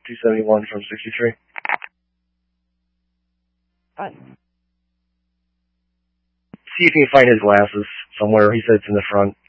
271 from 63. What? See if you can find his glasses somewhere. He said it's in the front.